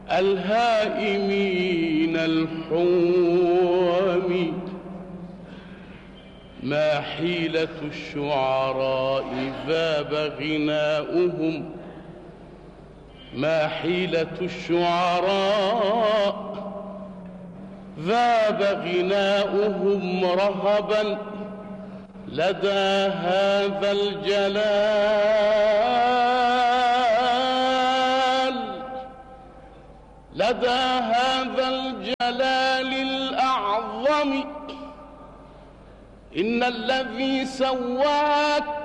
الهائمين الحوم. ما حيلة الشعراء ذاب غناؤهم، ما حيلة الشعراء ذاب غناؤهم رهبا لدى هذا الجلال، لدى هذا الجلال الأعظم. إن الذي سواك